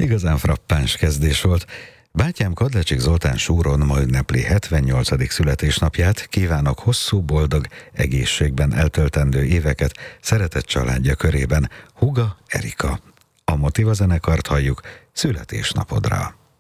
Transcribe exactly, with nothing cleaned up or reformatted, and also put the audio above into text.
Igazán frappáns kezdés volt. Bátyám Kadlecsik Zoltán Súron ma ünnepli hetvennyolcadik születésnapját, kívánok hosszú, boldog, egészségben eltöltendő éveket szeretett családja körében. Húga Erika. A Motiva zenekart halljuk születésnapodra.